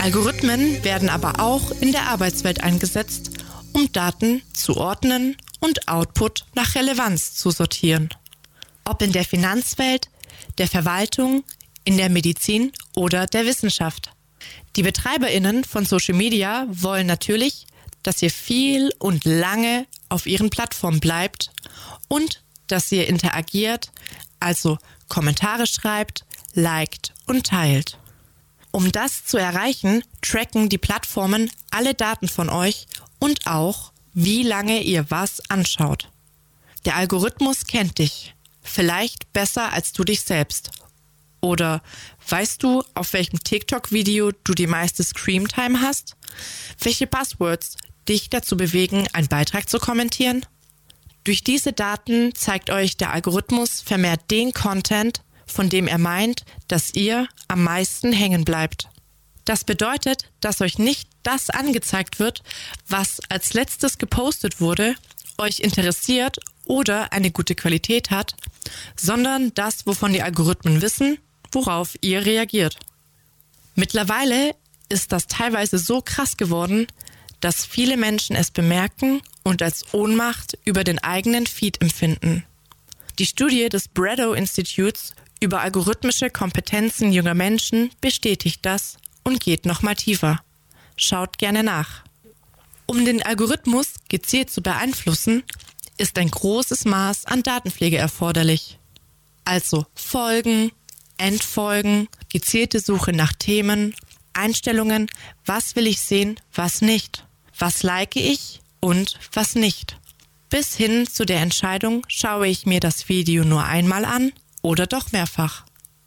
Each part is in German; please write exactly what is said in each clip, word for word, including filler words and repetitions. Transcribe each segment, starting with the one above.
Algorithmen werden aber auch in der Arbeitswelt eingesetzt, um Daten zu ordnen und Output nach Relevanz zu sortieren. Ob in der Finanzwelt, der Verwaltung, in der Medizin oder der Wissenschaft. Die BetreiberInnen von Social Media wollen natürlich, dass ihr viel und lange auf ihren Plattformen bleibt und dass ihr interagiert, also Kommentare schreibt, liked und teilt. Um das zu erreichen, tracken die Plattformen alle Daten von euch und auch, wie lange ihr was anschaut. Der Algorithmus kennt dich, vielleicht besser als du dich selbst. Oder weißt du, auf welchem TikTok-Video du die meiste Screamtime hast? Welche Buzzwords dich dazu bewegen, einen Beitrag zu kommentieren? Durch diese Daten zeigt euch der Algorithmus vermehrt den Content, von dem er meint, dass ihr am meisten hängen bleibt. Das bedeutet, dass euch nicht das angezeigt wird, was als letztes gepostet wurde, euch interessiert oder eine gute Qualität hat, sondern das, wovon die Algorithmen wissen, worauf ihr reagiert. Mittlerweile ist das teilweise so krass geworden, dass viele Menschen es bemerken und als Ohnmacht über den eigenen Feed empfinden. Die Studie des Braddow Instituts über algorithmische Kompetenzen junger Menschen bestätigt das und geht nochmal tiefer. Schaut gerne nach. Um den Algorithmus gezielt zu beeinflussen, ist ein großes Maß an Datenpflege erforderlich. Also Folgen, Entfolgen, gezielte Suche nach Themen, Einstellungen, was will ich sehen, was nicht, was like ich und was nicht. Bis hin zu der Entscheidung, schaue ich mir das Video nur einmal an oder doch mehrfach.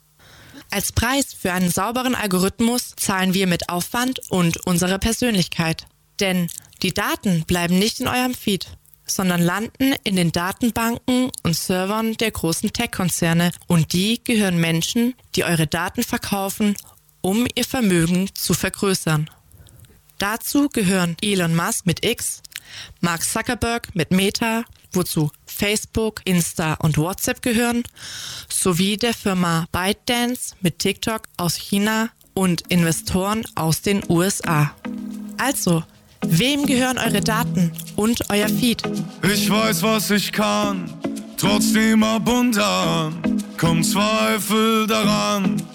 Als Preis für einen sauberen Algorithmus zahlen wir mit Aufwand und unserer Persönlichkeit. Denn die Daten bleiben nicht in eurem Feed, sondern landen in den Datenbanken und Servern der großen Tech-Konzerne und die gehören Menschen, die eure Daten verkaufen, um ihr Vermögen zu vergrößern. Dazu gehören Elon Musk mit X, Mark Zuckerberg mit Meta, wozu Facebook, Insta und WhatsApp gehören, sowie der Firma ByteDance mit TikTok aus China und Investoren aus den U S A. Also, wem gehören eure Daten und euer Feed? Ich weiß, was ich kann, trotzdem ab und an kommt Zweifel daran.